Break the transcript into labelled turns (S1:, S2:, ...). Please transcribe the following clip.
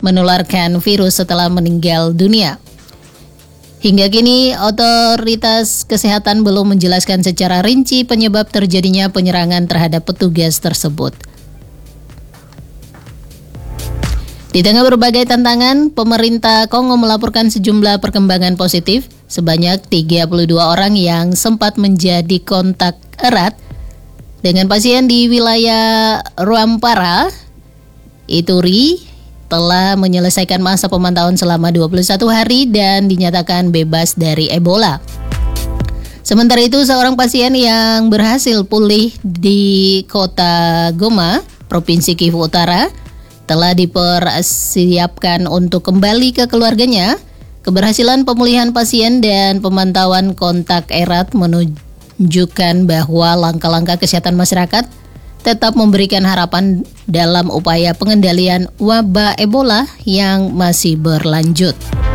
S1: menularkan virus setelah meninggal dunia. Hingga kini, otoritas kesehatan belum menjelaskan secara rinci penyebab terjadinya penyerangan terhadap petugas tersebut. Di tengah berbagai tantangan, pemerintah Kongo melaporkan sejumlah perkembangan positif, sebanyak 32 orang yang sempat menjadi kontak erat dengan pasien di wilayah Rwampara, Ituri, telah menyelesaikan masa pemantauan selama 21 hari dan dinyatakan bebas dari Ebola. Sementara itu, seorang pasien yang berhasil pulih di kota Goma, Provinsi Kivu Utara, telah dipersiapkan untuk kembali ke keluarganya. Keberhasilan pemulihan pasien dan pemantauan kontak erat menunjukkan bahwa langkah-langkah kesehatan masyarakat tetap memberikan harapan dalam upaya pengendalian wabah Ebola yang masih berlanjut.